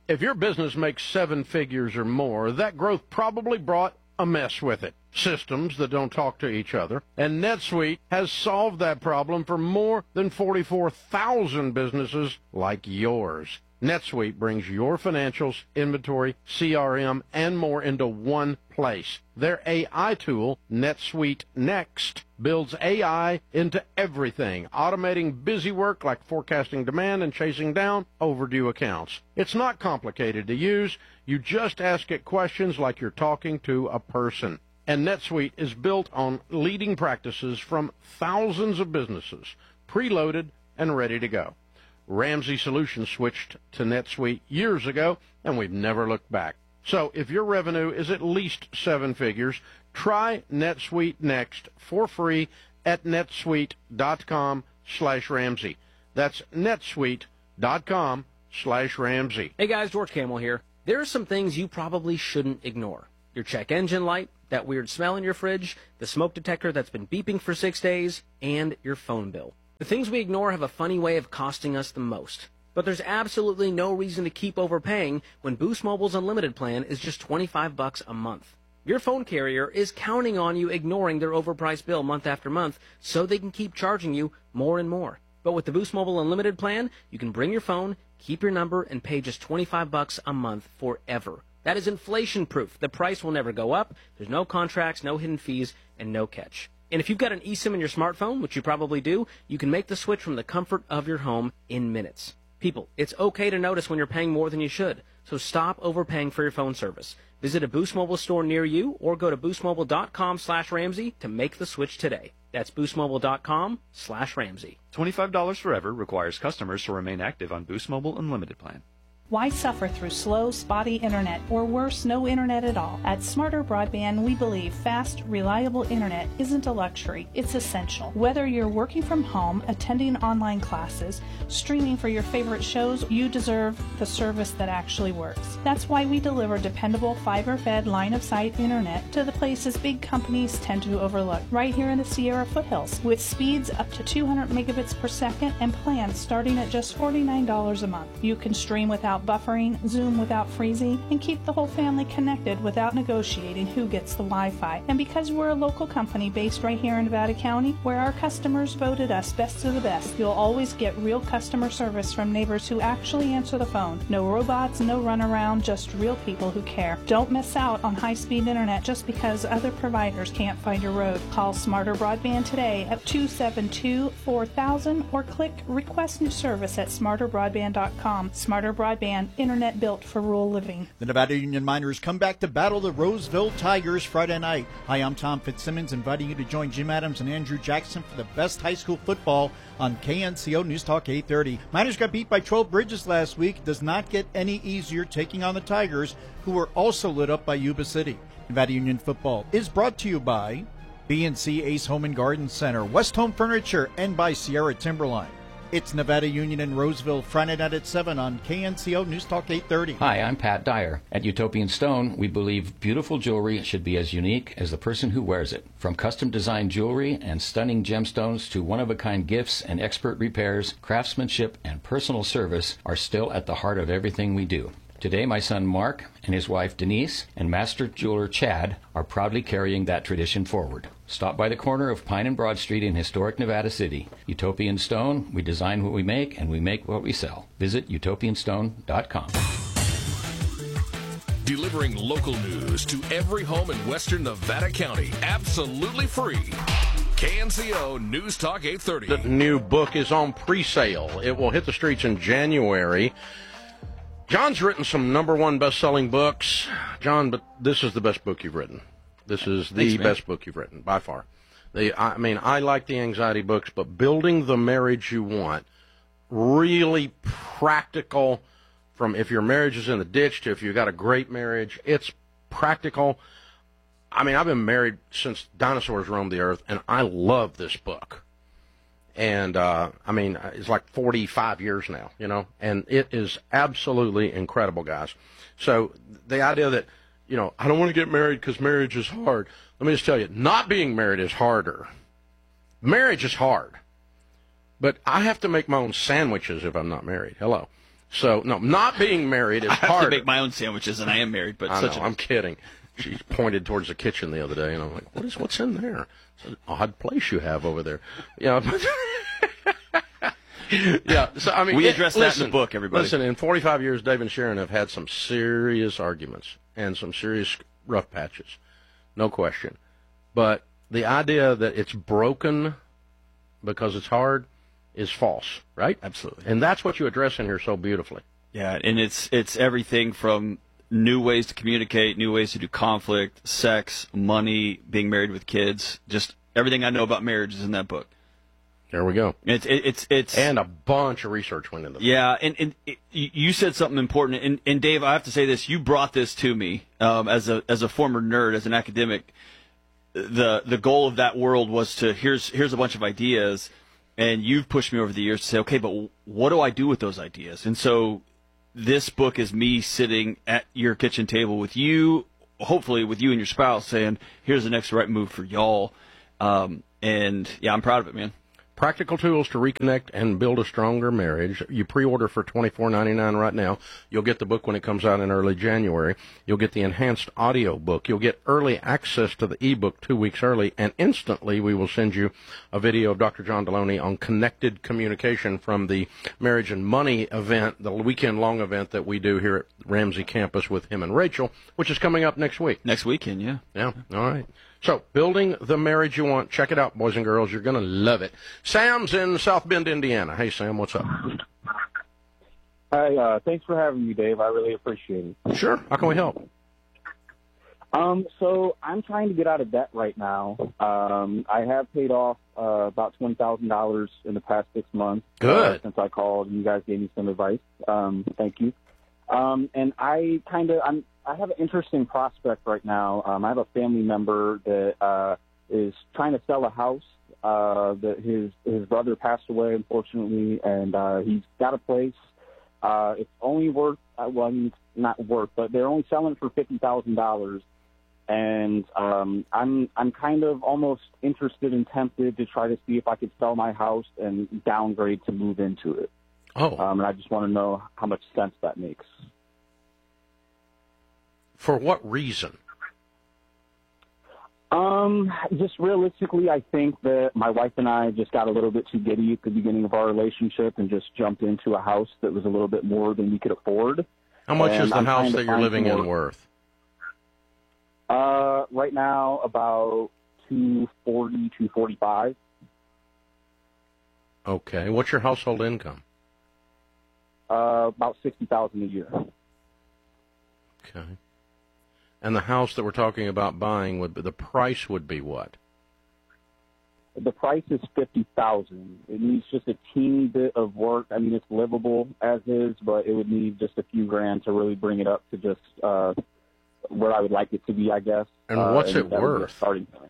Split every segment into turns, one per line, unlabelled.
If your business makes 7 figures or more, that growth probably brought a mess with it. Systems that don't talk to each other. And NetSuite has solved that problem for more than 44,000 businesses like yours. NetSuite brings your financials, inventory, CRM, and more into one place. Their AI tool, NetSuite Next, builds AI into everything, automating busy work like forecasting demand and chasing down overdue accounts. It's not complicated to use. You just ask it questions like you're talking to a person. And NetSuite is built on leading practices from thousands of businesses, preloaded and ready to go. Ramsey Solutions switched to NetSuite years ago, and we've never looked back. So if your revenue is at least 7 figures, try NetSuite Next for free at netsuite.com/Ramsey. That's netsuite.com/Ramsey.
Hey guys, George Camel here. There are some things you probably shouldn't ignore. Your check engine light, that weird smell in your fridge, the smoke detector that's been beeping for 6 days, and your phone bill. The things we ignore have a funny way of costing us the most. But there's absolutely no reason to keep overpaying when Boost Mobile's unlimited plan is just $25 a month. Your phone carrier is counting on you ignoring their overpriced bill month after month so they can keep charging you more and more. But with the Boost Mobile unlimited plan, you can bring your phone, keep your number, and pay just $25 a month forever. That is inflation-proof. The price will never go up. There's no contracts, no hidden fees, and no catch. And if you've got an eSIM in your smartphone, which you probably do, you can make the switch from the comfort of your home in minutes. People, it's okay to notice when you're paying more than you should, so stop overpaying for your phone service. Visit a Boost Mobile store near you or go to boostmobile.com/Ramsey to make the switch today. That's boostmobile.com/Ramsey.
$25 forever requires customers to remain active on Boost Mobile Unlimited plan.
Why suffer through slow, spotty internet, or worse, no internet at all? At Smarter Broadband, we believe fast, reliable internet isn't a luxury, it's essential. Whether you're working from home, attending online classes, streaming for your favorite shows, you deserve the service that actually works. That's why we deliver dependable fiber-fed line-of-sight internet to the places big companies tend to overlook, right here in the Sierra foothills, with speeds up to 200 megabits per second and plans starting at just $49 a month. You can stream without buffering, Zoom without freezing, and keep the whole family connected without negotiating who gets the Wi-Fi. And because we're a local company based right here in Nevada County, where our customers voted us best of the best, you'll always get real customer service from neighbors who actually answer the phone. No robots, no runaround, just real people who care. Don't miss out on high-speed internet just because other providers can't find your road. Call Smarter Broadband today at 272-4000 or click Request New Service at smarterbroadband.com. Smarter Broadband, internet built for rural living.
The Nevada Union Miners come back to battle the Roseville Tigers Friday night. Hi, I'm Tom Fitzsimmons, inviting you to join Jim Adams and Andrew Jackson for the best high school football on KNCO News Talk 830. Miners got beat by Troll Bridges last week. It does not get any easier taking on the Tigers, who were also lit up by Yuba City. Nevada Union football is brought to you by B&C Ace Home and Garden Center, West Home Furniture, and by Sierra Timberline. It's Nevada Union in Roseville, Friday night at 7 on KNCO News Talk 830.
Hi, I'm Pat Dyer. At Utopian Stone, we believe beautiful jewelry should be as unique as the person who wears it. From custom-designed jewelry and stunning gemstones to one-of-a-kind gifts and expert repairs, craftsmanship and personal service are still at the heart of everything we do. Today, my son Mark and his wife Denise and master jeweler Chad are proudly carrying that tradition forward. Stop by the corner of Pine and Broad Street in historic Nevada City. Utopian Stone, we design what we make and we make what we sell. Visit utopianstone.com.
Delivering local news to every home in western Nevada County, absolutely free. KNCO News Talk 830.
The new book is on pre-sale. It will hit the streets in January. John's written some number one best-selling books. John, but this is the best book you've written. This is the best book you've written, by far. I like the anxiety books, but Building the Marriage You Want, really practical, from if your marriage is in the ditch to if you've got a great marriage. It's practical. I mean, I've been married since dinosaurs roamed the earth, and I love this book. And, it's like 45 years now, and it is absolutely incredible, guys. So the idea that, I don't want to get married because marriage is hard. Let me just tell you, not being married is harder. Marriage is hard. But I have to make my own sandwiches if I'm not married. Hello. So, no, not being married is
I have
hard.
to make my own sandwiches, and I am married, but
I'm kidding. She pointed towards the kitchen the other day, and I'm like, what's in there? It's an odd place you have over there. Yeah. Yeah, so I mean,
we address that in the book, everybody.
Listen, in 45 years, Dave and Sharon have had some serious arguments and some serious rough patches, no question. But the idea that it's broken because it's hard is false, right?
Absolutely.
And that's what you address in here so beautifully.
Yeah, and it's everything from new ways to communicate, new ways to do conflict, sex, money, being married with kids. Just everything I know about marriage is in that book.
There we go.
It's
and a bunch of research went into it.
Yeah, and you said something important. And Dave, I have to say this: you brought this to me as a former nerd, as an academic. The goal of that world was to here's a bunch of ideas, and you've pushed me over the years to say, okay, but what do I do with those ideas? And so this book is me sitting at your kitchen table with you, hopefully with you and your spouse, saying, here's the next right move for y'all. And yeah, I'm proud of it, man.
Practical tools to reconnect and build a stronger marriage. You pre-order for $24.99 right now. You'll get the book when it comes out in early January. You'll get the enhanced audio book. You'll get early access to the ebook 2 weeks early, and instantly we will send you a video of Dr. John Deloney on connected communication from the Marriage and Money event, the weekend-long event that we do here at Ramsey campus with him and Rachel, which is coming up next week.
Next weekend, yeah.
Yeah, all right. So, building the marriage you want. Check it out, boys and girls. You're going to love it. Sam's in South Bend, Indiana. Hey, Sam, what's up?
Hi, thanks for having me, Dave. I really appreciate it.
Sure. How can we help?
So I'm trying to get out of debt right now. I have paid off about $20,000 in the past 6 months.
Good.
Since I called and you guys gave me some advice. Thank you. And I have an interesting prospect right now. I have a family member that is trying to sell a house. That his brother passed away, unfortunately, and he's got a place. It's only worth, well, I mean, it's not worth, but they're only selling it for $50,000. And I'm kind of almost interested and tempted to try to see if I could sell my house and downgrade to move into it.
Oh.
And I just want to know how much sense that makes.
For what reason?
Just realistically, I think that my wife and I just got a little bit too giddy at the beginning of our relationship and just jumped into a house that was a little bit more than we could afford.
How much is the house that you're living in worth?
Right now, about $240,000, $245,000.
Okay. What's your household income?
About $60,000 a year.
Okay. And the house that we're talking about buying the price would be what?
The price is $50,000. It needs just a teeny bit of work. I mean, it's livable as is, but it would need just a few grand to really bring it up to just where I would like it to be, I guess.
And what's it worth?
Starting point.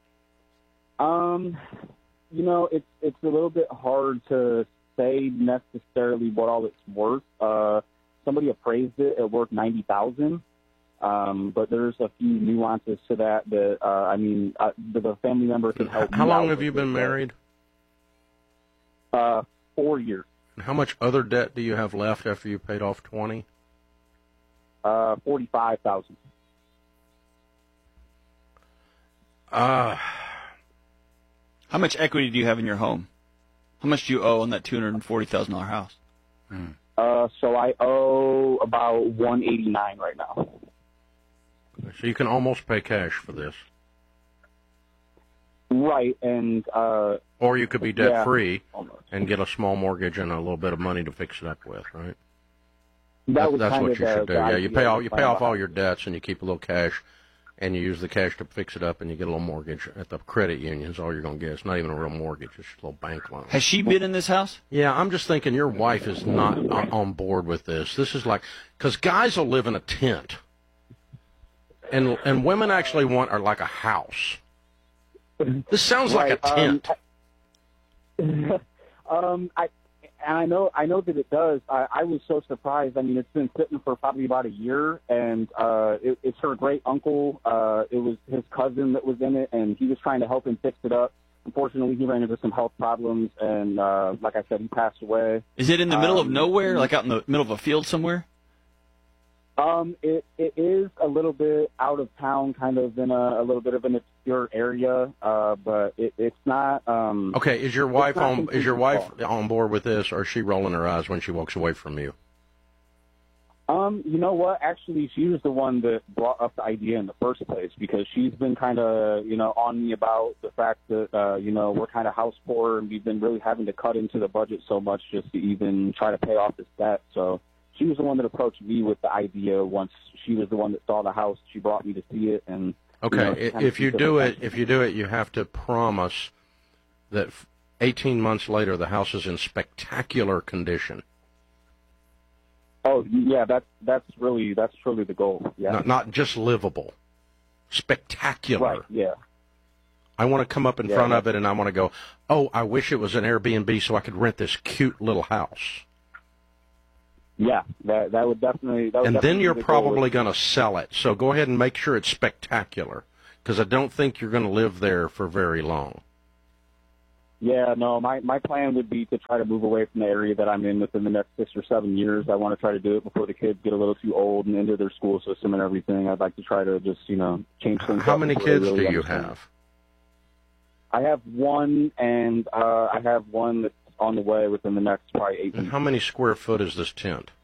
You know, it's a little bit hard to say necessarily what all it's worth. Somebody appraised it at worth $90,000. But there's a few nuances to that the family member can help.
How long have you been married?
4 years.
And how much other debt do you have left after you paid off 20?
$45,000.
How much equity do you have in your home? How much do you owe on that $240,000 house?
So I owe about $189 right now.
So you can almost pay cash for this.
Right, and
or you could be debt-free and get a small mortgage and a little bit of money to fix it up with, right? That's what you should do. Yeah, you pay off all your debts and you keep a little cash, and you use the cash to fix it up, and you get a little mortgage at the credit union. Is all you're going to get. It's not even a real mortgage; it's just a little bank loan.
Has she been in this house?
Yeah, I'm just thinking your wife is not on board with this. This is like, because guys will live in a tent, and women actually are like a house. This sounds like a tent.
I know that it does. I was so surprised. I mean, it's been sitting for probably about a year, and it's her great uncle. It was his cousin that was in it, and he was trying to help him fix it up. unfortunately, he ran into some health problems, and like I said, he passed away.
Is it in the middle of nowhere, like out in the middle of a field somewhere?
It is a little bit out of town, kind of in a little bit of an obscure area, but it's not.
Okay, is your wife on board with this, or is she rolling her eyes when she walks away from you?
You know what? Actually, she was the one that brought up the idea in the first place, because she's been kind of, on me about the fact that, we're kind of house poor, and we've been really having to cut into the budget so much just to even try to pay off this debt. So she was the one that approached me with the idea. Once she was the one that saw the house, she brought me to see it. And
okay, if you do it, you have to promise that 18 months later the house is in spectacular condition.
Oh yeah, that's truly the goal. Yeah,
not just livable, spectacular.
Right. Yeah.
I want to come up in front of it and I want to go, oh, I wish it was an Airbnb so I could rent this cute little house.
Yeah, that would definitely.
And then you're probably going to sell it. So go ahead and make sure it's spectacular, because I don't think you're going to live there for very long.
Yeah, no, my plan would be to try to move away from the area that I'm in within the next 6 or 7 years. I want to try to do it before the kids get a little too old and into their school system and everything. I'd like to try to just, change things.
How many kids do you have?
I have one, and I have one that's on the way within the next probably 8 weeks.
And how many square foot is this tent?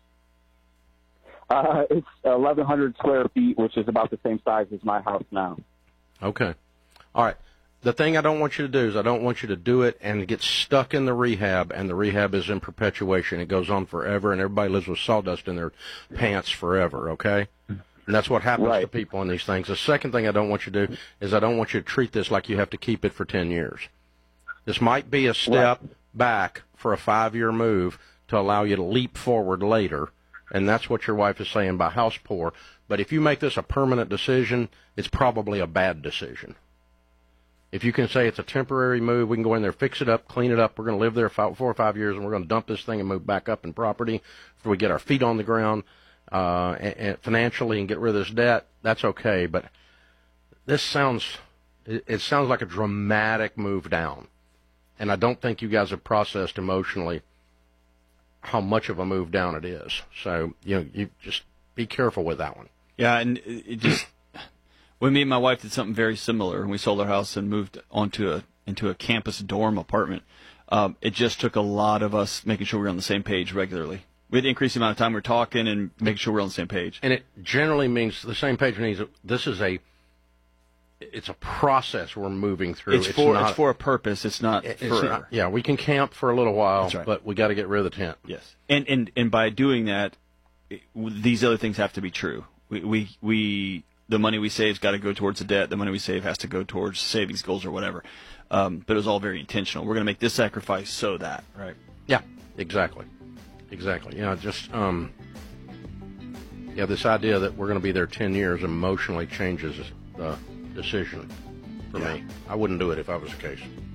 It's 1,100 square feet, which is about the same size as my house now.
Okay. All right. The thing I don't want you to do is I don't want you to do it and get stuck in the rehab, and the rehab is in perpetuation. It goes on forever, and everybody lives with sawdust in their pants forever, okay? And that's what happens to people in these things. The second thing I don't want you to do is I don't want you to treat this like you have to keep it for 10 years. This might be a step back for a 5-year move to allow you to leap forward later, and that's what your wife is saying by house poor. But if you make this a permanent decision, it's probably a bad decision. If you can say it's a temporary move, we can go in there, fix it up, clean it up. We're going to live there 4 or 5 years, and we're going to dump this thing and move back up in property before we get our feet on the ground and financially and get rid of this debt. That's okay, but this sounds like a dramatic move down, and I don't think you guys have processed emotionally how much of a move down it is. So you just be careful with that one.
Yeah, and it just. When me and my wife did something very similar, and we sold our house and moved into a campus dorm apartment, it just took a lot of us making sure we were on the same page regularly. We had to increase the amount of time we were talking and making sure we're on the same page.
And it generally means the same page means it's a process we're moving through.
It's for a purpose. It's not forever.
Yeah, we can camp for a little while,
That's right.
But we got to get rid of the tent.
Yes, and by doing that, these other things have to be true. We the money we save's got to go towards the debt. The money we save has to go towards savings goals or whatever. But it was all very intentional. We're going to make this sacrifice so that, right?
Yeah, exactly. Just this idea that we're going to be there 10 years emotionally changes the decision for me. I wouldn't do it if I was the case.